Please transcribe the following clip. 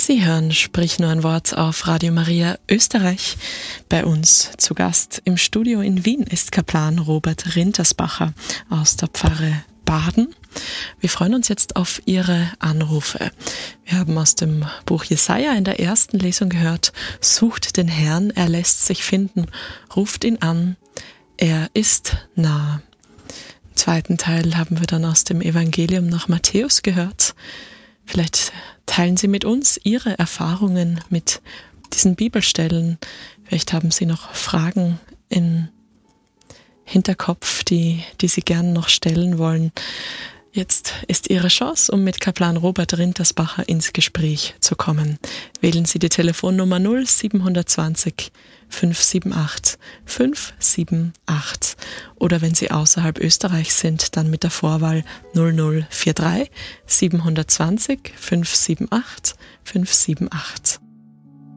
Sie hören Sprich nur ein Wort auf Radio Maria Österreich. Bei uns zu Gast im Studio in Wien ist Kaplan Robert Rintersbacher aus der Pfarre Baden. Wir freuen uns jetzt auf Ihre Anrufe. Wir haben aus dem Buch Jesaja in der ersten Lesung gehört: Sucht den Herrn, er lässt sich finden, ruft ihn an, er ist nah. Im zweiten Teil haben wir dann aus dem Evangelium nach Matthäus gehört. Vielleicht teilen Sie mit uns Ihre Erfahrungen mit diesen Bibelstellen. Vielleicht haben Sie noch Fragen im Hinterkopf, die Sie gerne noch stellen wollen. Jetzt ist Ihre Chance, um mit Kaplan Robert Rintersbacher ins Gespräch zu kommen. Wählen Sie die Telefonnummer 0720 578 578 oder wenn Sie außerhalb Österreichs sind, dann mit der Vorwahl 0043 720 578 578.